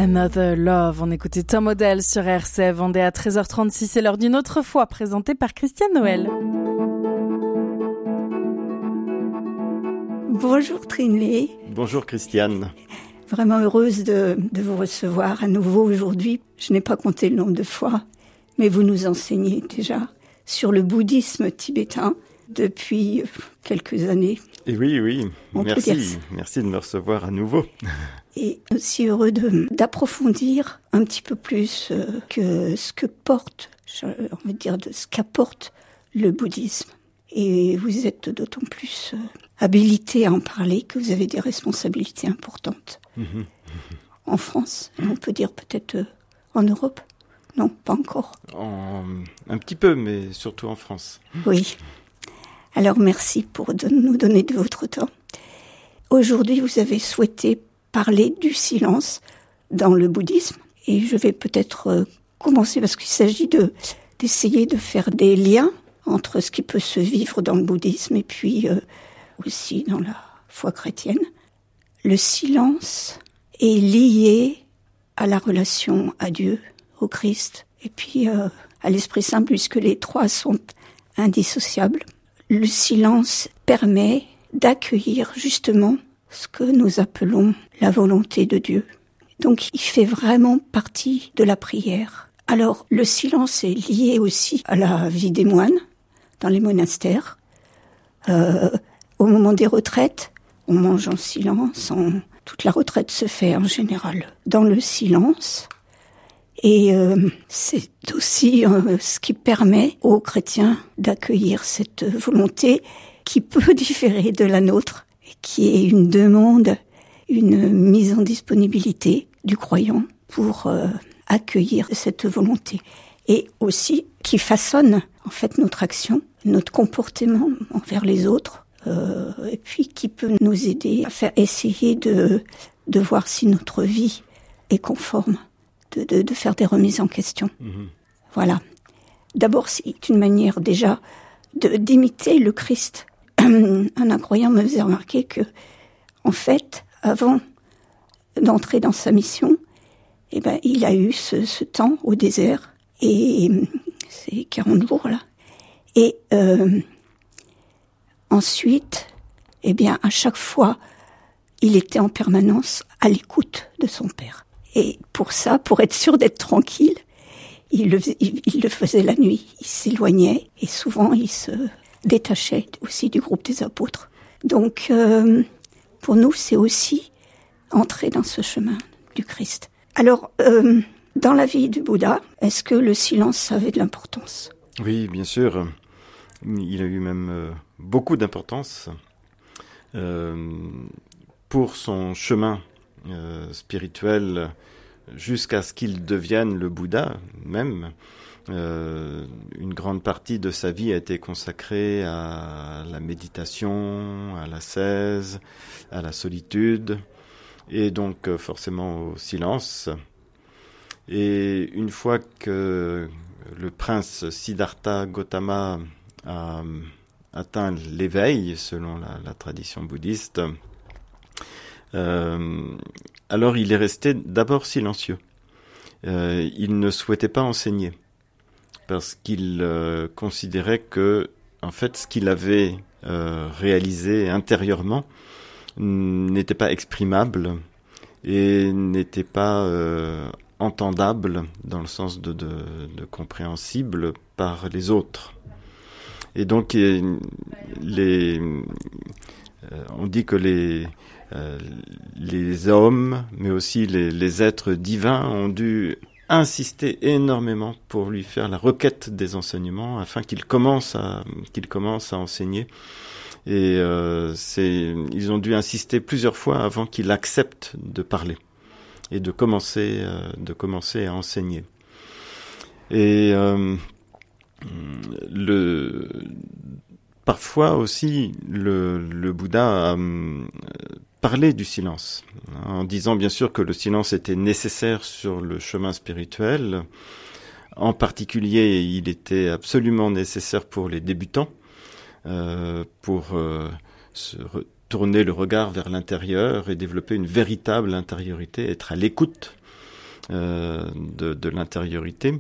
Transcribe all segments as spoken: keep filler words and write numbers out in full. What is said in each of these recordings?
Another Love, on écoutait Tom Odell sur R C F, Vendée à treize heures trente-six, c'est l'heure d'une autre fois, présentée par Christiane Noël. Bonjour Trinley. Bonjour Christiane. Vraiment heureuse de, de vous recevoir à nouveau aujourd'hui. Je n'ai pas compté le nombre de fois, mais vous nous enseignez déjà sur le bouddhisme tibétain depuis quelques années. Et oui, oui, on merci, merci de me recevoir à nouveau. Et aussi heureux de, d'approfondir un petit peu plus euh, que ce que porte, on va dire, de ce qu'apporte le bouddhisme. Et vous êtes d'autant plus euh, habilité à en parler que vous avez des responsabilités importantes. Mmh. En France, on peut dire peut-être euh, en Europe. Non, pas encore. En, un petit peu, mais surtout en France. Oui. Alors merci pour de, nous donner de votre temps. Aujourd'hui, vous avez souhaité parler du silence dans le bouddhisme. Et je vais peut-être euh, commencer parce qu'il s'agit de, d'essayer de faire des liens entre ce qui peut se vivre dans le bouddhisme et puis euh, aussi dans la foi chrétienne. Le silence est lié à la relation à Dieu, au Christ, et puis euh, à l'Esprit Saint, puisque les trois sont indissociables. Le silence permet d'accueillir justement ce que nous appelons la volonté de Dieu. Donc il fait vraiment partie de la prière. Alors le silence est lié aussi à la vie des moines dans les monastères. Euh, au moment des retraites, on mange en silence. On... Toute la retraite se fait en général dans le silence. Et euh, c'est aussi euh, ce qui permet aux chrétiens d'accueillir cette volonté qui peut différer de la nôtre, et qui est une demande, une mise en disponibilité du croyant pour euh, accueillir cette volonté. Et aussi qui façonne en fait notre action, notre comportement envers les autres, euh, et puis qui peut nous aider à faire essayer de, de voir si notre vie est conforme. De, de, de faire des remises en question. Mmh. Voilà. D'abord, c'est une manière déjà de, d'imiter le Christ. Un incroyant me faisait remarquer que, en fait, avant d'entrer dans sa mission, eh ben, il a eu ce, ce temps au désert, et c'est quarante jours là. Et euh, ensuite, eh bien, à chaque fois, il était en permanence à l'écoute de son Père. Et pour ça, pour être sûr d'être tranquille, il le, il, il le faisait la nuit. Il s'éloignait et souvent il se détachait aussi du groupe des apôtres. Donc, euh, pour nous, c'est aussi entrer dans ce chemin du Christ. Alors, euh, dans la vie du Bouddha, est-ce que le silence avait de l'importance ? Oui, bien sûr. Il a eu même euh, beaucoup d'importance euh, pour son chemin Euh, spirituel jusqu'à ce qu'il devienne le Bouddha même. Euh, une grande partie de sa vie a été consacrée à la méditation, à l'ascèse, à la solitude et donc euh, forcément au silence. Et une fois que le prince Siddhartha Gautama a atteint l'éveil selon la, la tradition bouddhiste, Euh, alors il est resté d'abord silencieux. Euh, il ne souhaitait pas enseigner parce qu'il euh, considérait que, en fait, ce qu'il avait euh, réalisé intérieurement n'était pas exprimable et n'était pas euh, entendable dans le sens de, de, de compréhensible par les autres. Et donc les, euh, on dit que les Euh, les hommes, mais aussi les, les êtres divins ont dû insister énormément pour lui faire la requête des enseignements afin qu'il commence à, qu'il commence à enseigner. Et euh, c'est, ils ont dû insister plusieurs fois avant qu'il accepte de parler et de commencer, euh, de commencer à enseigner. Et euh, le... Parfois aussi, le, le Bouddha a euh, parlé du silence, en disant bien sûr que le silence était nécessaire sur le chemin spirituel. En particulier, il était absolument nécessaire pour les débutants, euh, pour euh, se re- tourner le regard vers l'intérieur et développer une véritable intériorité, être à l'écoute euh, de, de l'intériorité.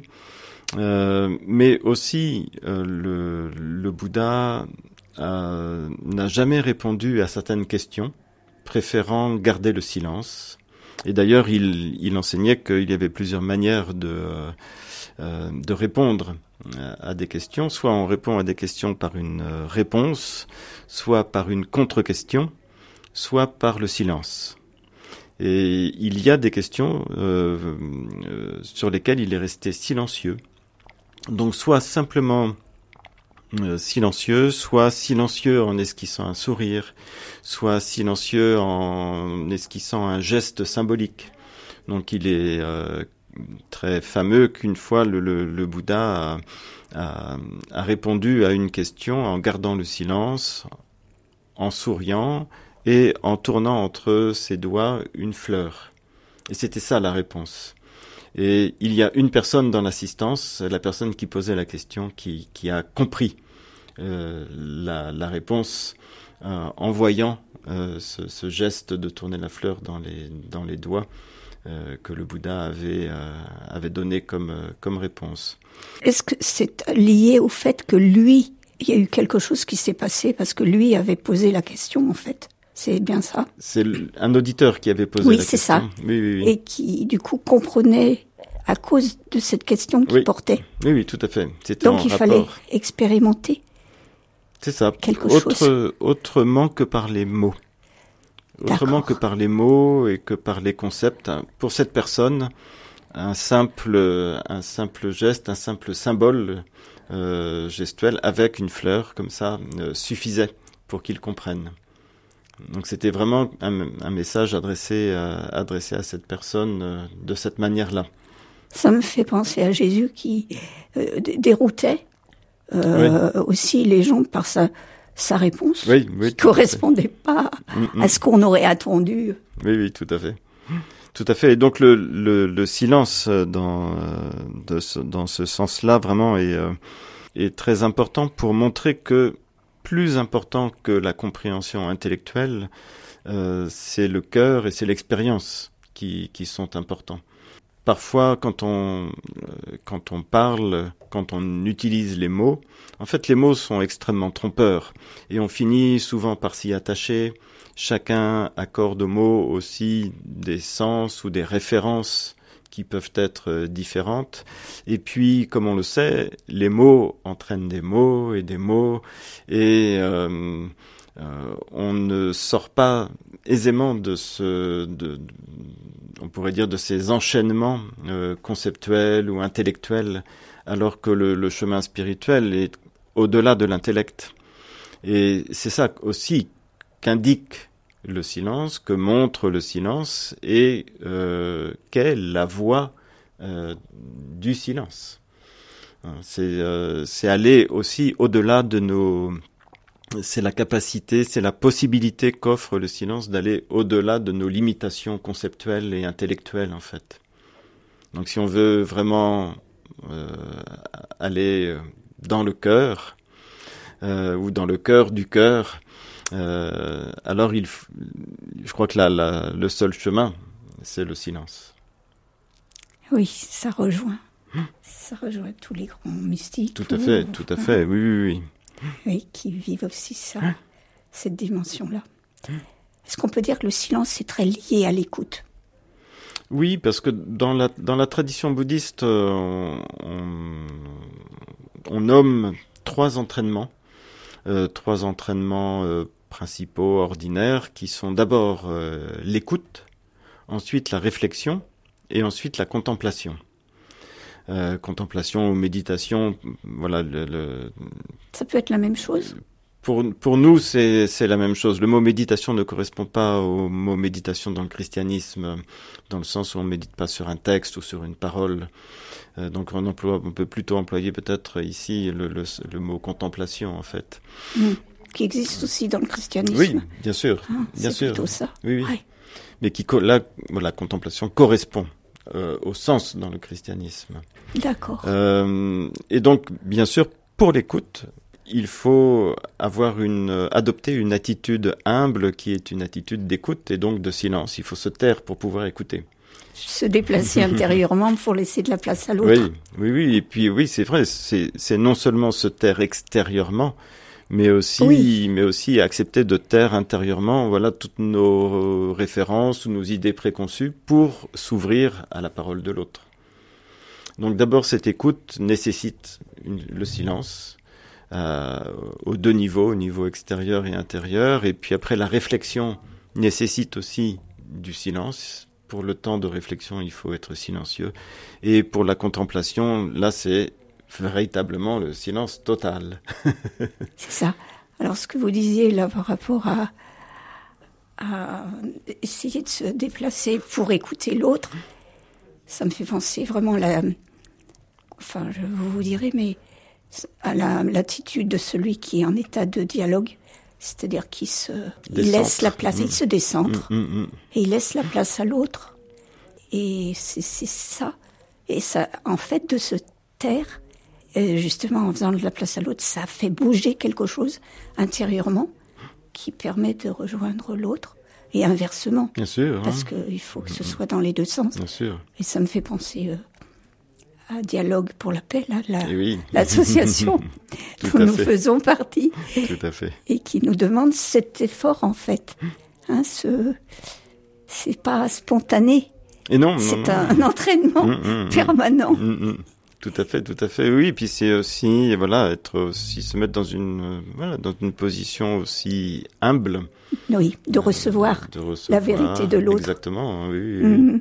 Euh, mais aussi, euh, le, le Bouddha euh, n'a jamais répondu à certaines questions, préférant garder le silence. Et d'ailleurs, il, il enseignait qu'il y avait plusieurs manières de, euh, de répondre à des questions. Soit on répond à des questions par une réponse, soit par une contre-question, soit par le silence. Et il y a des questions euh, euh, sur lesquelles il est resté silencieux. Donc soit simplement euh, silencieux, soit silencieux en esquissant un sourire, soit silencieux en esquissant un geste symbolique. Donc il est euh, très fameux qu'une fois le, le, le Bouddha a, a, a répondu à une question en gardant le silence, en souriant et en tournant entre ses doigts une fleur. Et c'était ça la réponse. Et il y a une personne dans l'assistance, la personne qui posait la question, qui, qui a compris euh, la, la réponse euh, en voyant euh, ce, ce geste de tourner la fleur dans les, dans les doigts euh, que le Bouddha avait, euh, avait donné comme, euh, comme réponse. Est-ce que c'est lié au fait que lui, il y a eu quelque chose qui s'est passé parce que lui avait posé la question en fait? C'est bien ça? C'est un auditeur qui avait posé oui, la question. Oui, c'est ça. Oui, oui, oui. Et qui, du coup, comprenait à cause de cette question qu'il oui. portait. Oui, oui, tout à fait. C'était Donc, en il rapport. fallait expérimenter. C'est ça. Quelque Autre, chose. Autrement que par les mots. Autrement D'accord. que par les mots et que par les concepts. Pour cette personne, un simple, un simple geste, un simple symbole euh, gestuel avec une fleur comme ça euh, suffisait pour qu'il comprenne. Donc c'était vraiment un, un message adressé, euh, adressé à cette personne euh, de cette manière-là. Ça me fait penser à Jésus qui euh, d- déroutait euh, oui. aussi les gens par sa, sa réponse, oui, oui, qui ne correspondait pas mm-hmm. à ce qu'on aurait attendu. Oui, oui, tout à fait. Tout à fait. Et donc le, le, le silence dans, de ce, dans ce sens-là vraiment est, est très important pour montrer que plus important que la compréhension intellectuelle, euh, c'est le cœur et c'est l'expérience qui, qui sont importants. Parfois, quand on, euh, quand on parle, quand on utilise les mots, en fait, les mots sont extrêmement trompeurs et on finit souvent par s'y attacher. Chacun accorde aux mots aussi des sens ou des références qui peuvent être différentes. Et puis, comme on le sait, les mots entraînent des mots et des mots, et euh, euh, on ne sort pas aisément de ce, de, de, on pourrait dire, de ces enchaînements euh, conceptuels ou intellectuels, alors que le, le chemin spirituel est au-delà de l'intellect. Et c'est ça aussi qu'indique le silence, que montre le silence et euh, qu'est la voie euh, du silence. C'est, euh, c'est aller aussi au-delà de nos... C'est la capacité, c'est la possibilité qu'offre le silence d'aller au-delà de nos limitations conceptuelles et intellectuelles, en fait. Donc si on veut vraiment euh, aller dans le cœur, euh, ou dans le cœur du cœur, Euh, alors, il, f... je crois que la, la, le seul chemin, c'est le silence. Oui, ça rejoint. Hum. Ça rejoint tous les grands mystiques. Tout à fait, tout à fait, oui, oui, oui. Oui, qui vivent aussi ça, hum. cette dimension-là. Hum. Est-ce qu'on peut dire que le silence est très lié à l'écoute? Oui, parce que dans la, dans la tradition bouddhiste, on, on, on nomme trois entraînements. Euh, trois entraînements euh, principaux, ordinaires, qui sont d'abord euh, l'écoute, ensuite la réflexion et ensuite la contemplation. Euh, contemplation ou méditation, voilà. Le, le... Ça peut être la même chose? Pour, pour nous, c'est, c'est la même chose. Le mot méditation ne correspond pas au mot méditation dans le christianisme, dans le sens où on ne médite pas sur un texte ou sur une parole. Euh, donc on, emploie, on peut plutôt employer peut-être ici le, le, le mot contemplation, en fait. Mmh. Qui existe aussi dans le christianisme. Oui, bien sûr. Ah, bien c'est sûr. plutôt ça. Oui, oui. Ouais. Mais qui, là, la contemplation correspond euh, au sens dans le christianisme. D'accord. Euh, et donc, bien sûr, pour l'écoute, il faut avoir une, adopter une attitude humble qui est une attitude d'écoute et donc de silence. Il faut se taire pour pouvoir écouter. se déplacer intérieurement pour laisser de la place à l'autre. Oui, oui, oui. Et puis oui, c'est vrai. C'est, c'est non seulement se taire extérieurement, mais aussi, oui. mais aussi accepter de taire intérieurement, voilà, toutes nos références ou nos idées préconçues pour s'ouvrir à la parole de l'autre. Donc d'abord, cette écoute nécessite une, le silence euh, aux deux niveaux, au niveau extérieur et intérieur. Et puis après, la réflexion nécessite aussi du silence. Pour le temps de réflexion, il faut être silencieux. Et pour la contemplation, là, c'est véritablement le silence total. C'est ça. Alors, ce que vous disiez là par rapport à, à essayer de se déplacer pour écouter l'autre, ça me fait penser vraiment à la... Enfin, je vous dirai, mais à la, l'attitude de celui qui est en état de dialogue. C'est-à-dire qu'il se, il laisse la place, mmh. il se décentre, mmh, mmh, mmh. et il laisse la place à l'autre. Et c'est, c'est ça. Et ça, en fait, de se taire, justement, en faisant de la place à l'autre, ça fait bouger quelque chose intérieurement qui permet de rejoindre l'autre. Et inversement. Bien sûr. Parce hein. qu'il faut que ce soit dans les deux sens. Bien sûr. Et ça me fait penser euh, à Dialogue pour la paix, là, la, oui. l'association dont nous fait. faisons partie. Tout à fait. Et qui nous demande cet effort, en fait. Hein, ce, c'est pas spontané. Et non, c'est non, un non. entraînement mmh, mmh, permanent. Mmh, mmh. Tout à fait, tout à fait. Oui, puis c'est aussi, voilà, être aussi, se mettre dans une, voilà, dans une position aussi humble. Oui, de recevoir, euh, de recevoir la vérité de l'autre. Exactement, oui.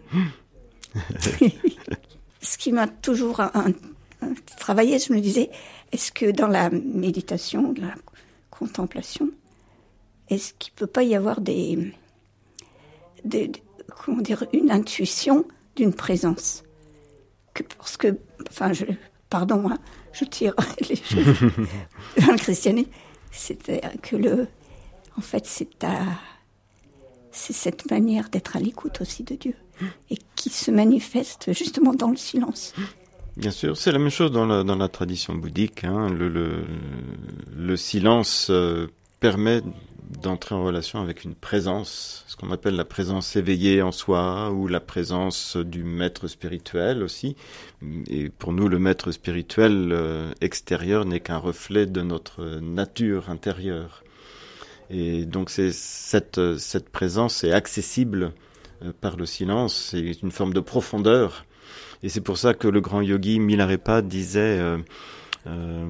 oui. Mmh. Ce qui m'a toujours un, un, un, travaillé, je me disais, est-ce que dans la méditation, la contemplation, est-ce qu'il ne peut pas y avoir des, des, des, comment dire, une intuition d'une présence que, parce que, enfin, je, pardon, hein, je tire les choses dans le christianisme, c'est que le, en fait, c'est à, c'est cette manière d'être à l'écoute aussi de Dieu et qui se manifeste justement dans le silence. Bien sûr, c'est la même chose dans la, dans la tradition bouddhique. Hein. Le, le, le silence euh, permet d'entrer en relation avec une présence, ce qu'on appelle la présence éveillée en soi, ou la présence du maître spirituel aussi. Et pour nous, le maître spirituel euh, extérieur n'est qu'un reflet de notre nature intérieure. Et donc c'est cette, cette présence est accessible euh, par le silence, c'est une forme de profondeur. Et c'est pour ça que le grand yogi Milarepa disait euh, euh,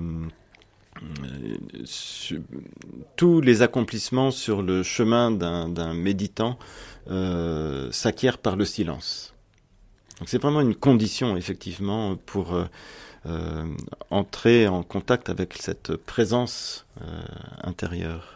euh, tous les accomplissements sur le chemin d'un, d'un méditant euh, s'acquièrent par le silence. Donc c'est vraiment une condition effectivement pour euh, euh, entrer en contact avec cette présence euh, intérieure.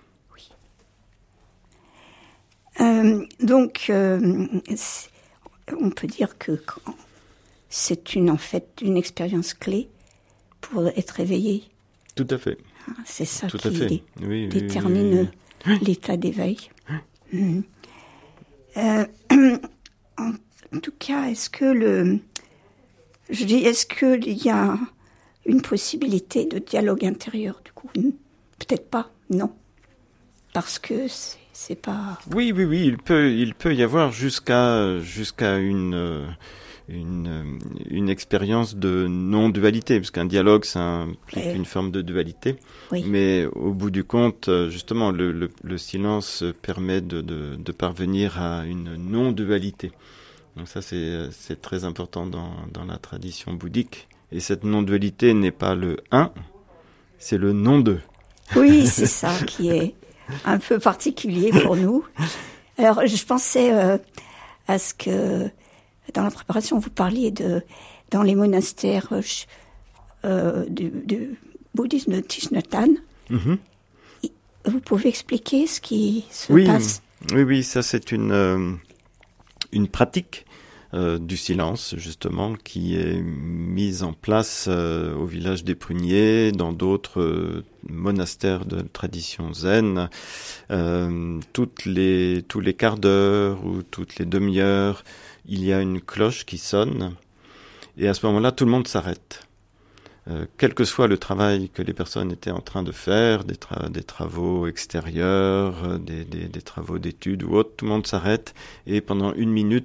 Euh, donc, euh, on peut dire que c'est une, en fait une expérience clé pour être éveillé. Tout à fait. C'est ça Tout qui à fait. dé- Oui, détermine oui, oui. l'état d'éveil. Mmh. Euh, en tout cas, est-ce que le, je dis, est-ce qu'il y a une possibilité de dialogue intérieur du coup? Peut-être pas, non, parce que c'est C'est pas... Oui, oui, oui, il peut, il peut y avoir jusqu'à, jusqu'à une, une, une expérience de non-dualité, parce qu'un dialogue, ça implique oui. une forme de dualité. Oui. Mais au bout du compte, justement, le, le, le silence permet de, de, de parvenir à une non-dualité. Donc ça, c'est, c'est très important dans, dans la tradition bouddhique. Et cette non-dualité n'est pas le un, c'est le non-deux. Oui, c'est ça qui est un peu particulier pour nous. Alors, je pensais euh, à ce que, dans la préparation, vous parliez de, dans les monastères euh, du, du bouddhisme de Thich Nhat Hanh. Mm-hmm. Vous pouvez expliquer ce qui se oui, passe? Oui, oui, ça c'est une, euh, une pratique euh, du silence, justement, qui est mise en place euh, au village des Pruniers, dans d'autres euh, monastères de tradition zen. Euh, toutes les, tous les quarts d'heure ou toutes les demi-heures, il y a une cloche qui sonne, et à ce moment-là, tout le monde s'arrête. Euh, quel que soit le travail que les personnes étaient en train de faire, des, tra- des travaux extérieurs, des, des, des travaux d'études ou autres, tout le monde s'arrête et pendant une minute,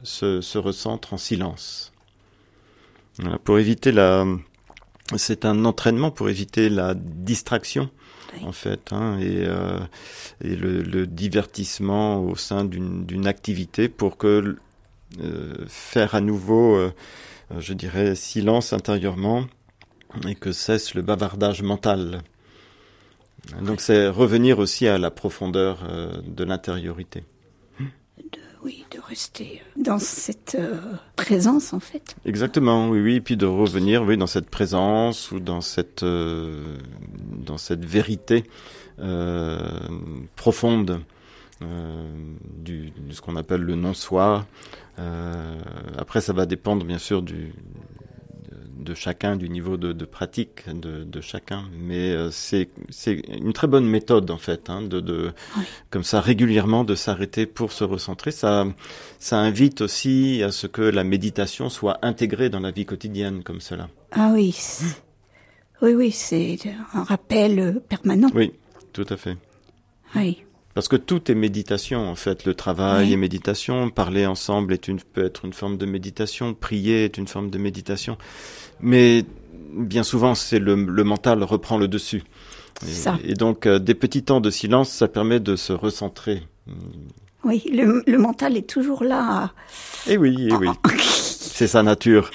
se, se recentre en silence. Voilà, pour éviter la... C'est un entraînement pour éviter la distraction, oui. en fait, hein, et, euh, et le, le divertissement au sein d'une, d'une activité pour que euh, faire à nouveau, euh, je dirais, silence intérieurement et que cesse le bavardage mental. Donc c'est revenir aussi à la profondeur euh, de l'intériorité. De, oui, de rester dans cette euh, présence en fait. Exactement, oui, oui, et puis de revenir, oui, dans cette présence ou dans cette euh, dans cette vérité euh, profonde euh, du, de ce qu'on appelle le non-soi. Euh, après, ça va dépendre bien sûr du de chacun, du niveau de, de pratique de, de chacun, mais euh, c'est c'est une très bonne méthode en fait, hein, de, de oui. comme ça régulièrement de s'arrêter pour se recentrer. Ça ça invite aussi à ce que la méditation soit intégrée dans la vie quotidienne comme cela. Ah oui, c'est... oui oui, c'est un rappel permanent. Oui, tout à fait. Oui. Parce que tout est méditation, en fait. Le travail oui. est méditation, parler ensemble est une, peut être une forme de méditation, prier est une forme de méditation. Mais bien souvent, c'est le, le mental reprend le dessus. Et, ça. et donc, euh, des petits temps de silence, ça permet de se recentrer. Oui, le, le mental est toujours là. À... Eh oui, eh oui. C'est sa nature.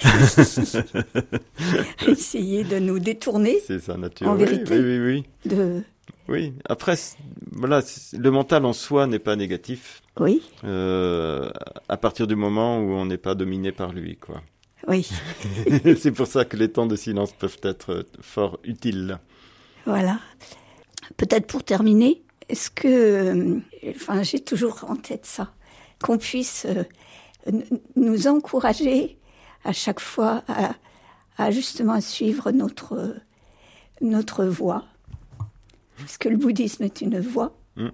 Essayer de nous détourner. C'est sa nature. En oui, vérité. Oui, oui, oui. De... Oui, après, voilà, le mental en soi n'est pas négatif. Oui. Euh, à partir du moment où on n'est pas dominé par lui, quoi. Oui. C'est pour ça que les temps de silence peuvent être fort utiles. Voilà. Peut-être pour terminer, est-ce que, enfin, j'ai toujours en tête ça, qu'on puisse euh, n- nous encourager à chaque fois à, à justement à suivre notre notre voie. Parce que le bouddhisme est une voie, mmh.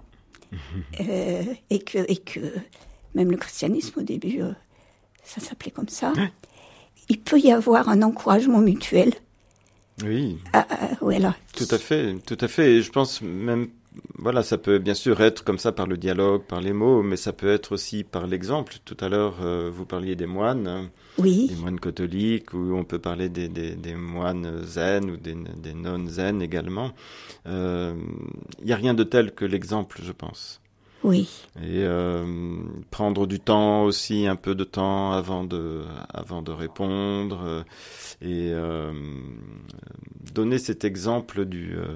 euh, et, que, et que même le christianisme au début, euh, ça s'appelait comme ça. Mmh. Il peut y avoir un encouragement mutuel. Oui. Ah, ah, voilà. Tout à fait, tout à fait. Et je pense même, voilà, ça peut bien sûr être comme ça par le dialogue, par les mots, mais ça peut être aussi par l'exemple. Tout à l'heure, euh, vous parliez des moines. Oui. Des moines catholiques, ou on peut parler des, des, des moines zen ou des, des non-zen également. Il euh, n'y a rien de tel que l'exemple, je pense. Oui. Et euh, prendre du temps aussi, un peu de temps avant de, avant de répondre, euh, et euh, donner cet exemple du, euh,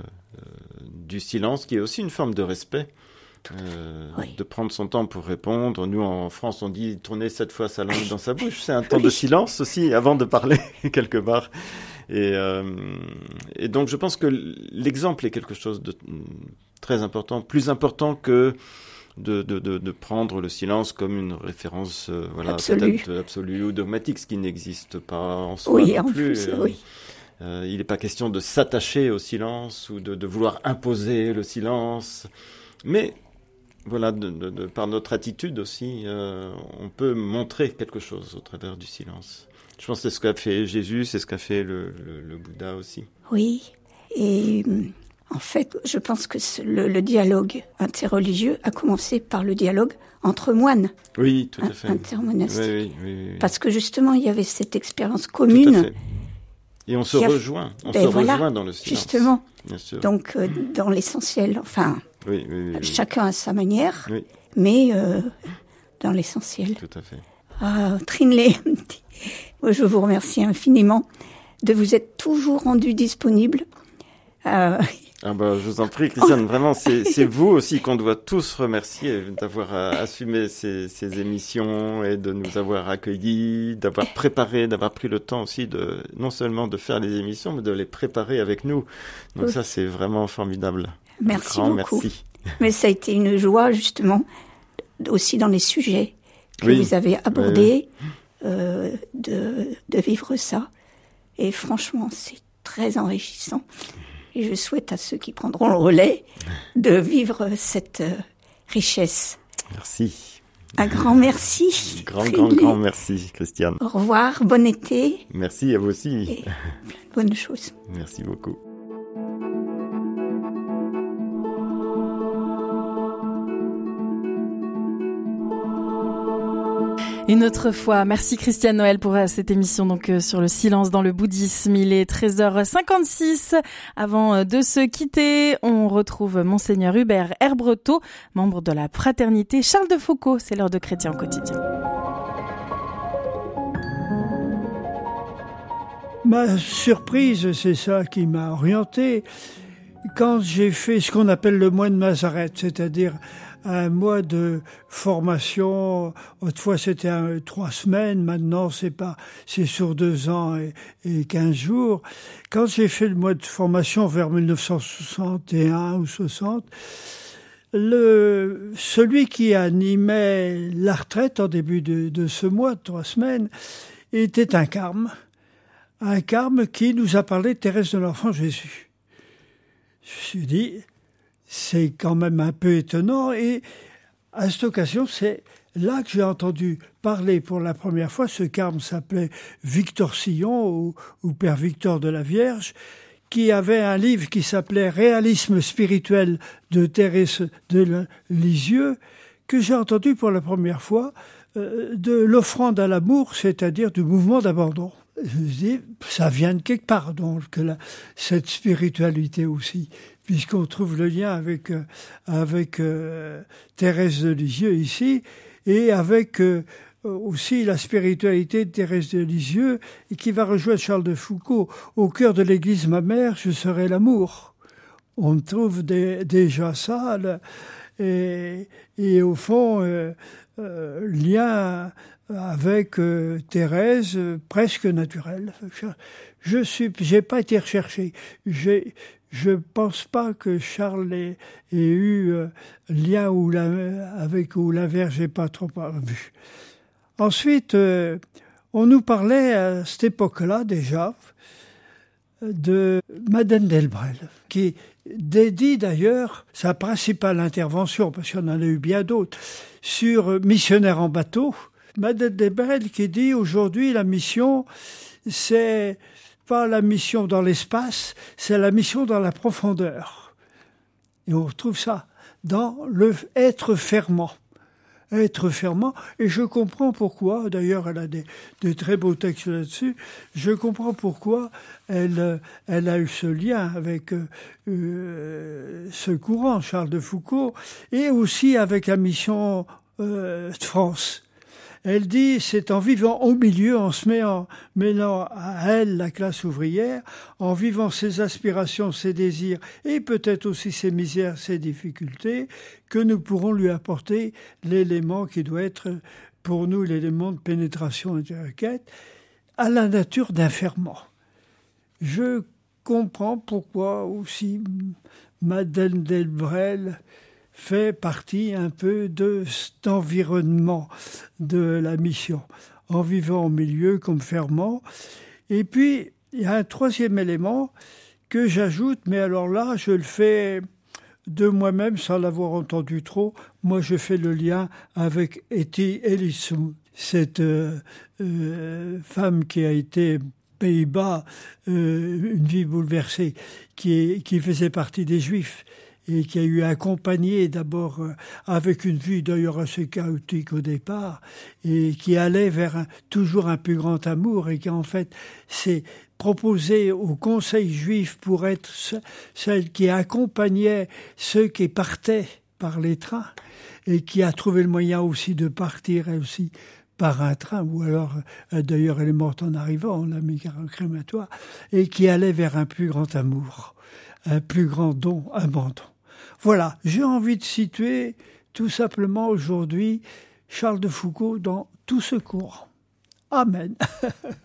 du silence, qui est aussi une forme de respect. Euh, oui. De prendre son temps pour répondre. Nous, en France, on dit tourner sept fois sa langue dans sa bouche. C'est un temps oui. de silence aussi avant de parler, quelque part. Et, euh, et donc, je pense que l'exemple est quelque chose de très important, plus important que de, de, de, de prendre le silence comme une référence euh, voilà, absolue. peut-être absolue ou dogmatique, ce qui n'existe pas en soi oui, non en plus. plus euh, oui. euh, il n'est pas question de s'attacher au silence ou de, de vouloir imposer le silence. Mais voilà, de, de, de, par notre attitude aussi, euh, on peut montrer quelque chose au travers du silence. Je pense que c'est ce qu'a fait Jésus, c'est ce qu'a fait le, le, le Bouddha aussi. Oui, et en fait, je pense que le, le dialogue interreligieux a commencé par le dialogue entre moines. Oui, tout à fait. Intermonastiques. Oui, oui, oui, oui. Parce que justement, il y avait cette expérience commune. Tout à fait. Et on se a... rejoint, on ben se voilà, rejoint dans le silence. Justement, bien sûr. Donc euh, dans l'essentiel, enfin, oui, oui, oui, oui. chacun à sa manière, oui. mais euh, dans l'essentiel. Tout à fait. Ah, Trinley, je vous remercie infiniment de vous être toujours rendu disponible. Euh... Ah bah, je vous en prie, Christiane, oh. Vraiment, c'est, c'est vous aussi qu'on doit tous remercier d'avoir assumé ces, ces émissions et de nous avoir accueillis, d'avoir préparé, d'avoir pris le temps aussi de, non seulement de faire les émissions, mais de les préparer avec nous. Donc oui. Ça, c'est vraiment formidable. Merci grand beaucoup. Merci. Mais ça a été une joie, justement, aussi dans les sujets que oui. vous avez abordés, oui. euh, de, de vivre ça. Et franchement, c'est très enrichissant. Et je souhaite à ceux qui prendront le relais de vivre cette euh, richesse. Merci. Un grand merci. Grand, grand, grand merci, Christiane. Au revoir, bon été. Merci à vous aussi. Et plein de bonnes choses. Merci beaucoup. Une autre fois, merci Christiane Noël pour cette émission donc sur le silence dans le bouddhisme. Il est treize heures cinquante-six. Avant de se quitter, on retrouve Monseigneur Hubert Herbretot, membre de la fraternité Charles de Foucauld. C'est l'heure de Chrétien au quotidien. Ma surprise, c'est ça qui m'a orienté. Quand j'ai fait ce qu'on appelle le mois de Nazareth, c'est-à-dire un mois de formation, autrefois c'était un, trois semaines, maintenant c'est pas, c'est sur deux ans et, et quinze jours. Quand j'ai fait le mois de formation vers mille neuf cent soixante et un ou soixante, le, celui qui animait la retraite en début de, de ce mois de trois semaines était un carme, un carme qui nous a parlé de Thérèse de l'Enfant Jésus. Je me suis dit, c'est quand même un peu étonnant, et à cette occasion, c'est là que j'ai entendu parler pour la première fois. Ce carme s'appelait Victor Sillon, ou, ou Père Victor de la Vierge, qui avait un livre qui s'appelait Réalisme spirituel de Thérèse de Lisieux, que j'ai entendu pour la première fois euh, de l'offrande à l'amour, c'est-à-dire du mouvement d'abandon. Je me dis, ça vient de quelque part, donc, la, cette spiritualité aussi, puisqu'on trouve le lien avec, euh, avec euh, Thérèse de Lisieux ici, et avec euh, aussi la spiritualité de Thérèse de Lisieux, et qui va rejoindre Charles de Foucauld. Au cœur de l'Église ma mère, je serai l'amour. On trouve des, déjà ça, là, et, et au fond, euh, euh, lien avec euh, Thérèse, euh, presque naturel. Je suis, j'ai pas été recherché. J'ai, je pense pas que Charles ait, ait eu euh, lien ou la, avec ou la Vierge, j'ai pas trop vu. Ensuite, euh, on nous parlait à cette époque-là déjà de Madeleine Delbrel, qui dédie d'ailleurs sa principale intervention, parce qu'il y en a eu bien d'autres, sur Missionnaire en bateau. Madeleine Delbrel qui dit aujourd'hui la mission, c'est pas la mission dans l'espace, c'est la mission dans la profondeur. Et on retrouve ça dans le être fermant. Être fermant, et je comprends pourquoi, d'ailleurs elle a des, des très beaux textes là-dessus, je comprends pourquoi elle, elle a eu ce lien avec euh, ce courant, Charles de Foucauld, et aussi avec la mission euh, de France. Elle dit, c'est en vivant au milieu, en se mêlant, mêlant à elle, la classe ouvrière, en vivant ses aspirations, ses désirs, et peut-être aussi ses misères, ses difficultés, que nous pourrons lui apporter l'élément qui doit être, pour nous, l'élément de pénétration et de requête, à la nature d'un ferment. Je comprends pourquoi aussi Madeleine Delbrel fait partie un peu de cet environnement de la mission, en vivant au milieu comme ferment. Et puis, il y a un troisième élément que j'ajoute, mais alors là, je le fais de moi-même sans l'avoir entendu trop. Moi, je fais le lien avec Etty Elisum, cette euh, euh, femme qui a été Pays-Bas, euh, une vie bouleversée, qui, est, qui faisait partie des Juifs, et qui a eu accompagné d'abord euh, avec une vie d'ailleurs assez chaotique au départ, et qui allait vers un, toujours un plus grand amour, et qui en fait s'est proposée au Conseil juif pour être celle qui accompagnait ceux qui partaient par les trains, et qui a trouvé le moyen aussi de partir elle aussi par un train, ou alors euh, d'ailleurs elle est morte en arrivant, on l'a mis au crématoire, et qui allait vers un plus grand amour, un plus grand don, abandon. Voilà, j'ai envie de situer tout simplement aujourd'hui Charles de Foucauld dans tout ce courant. Amen.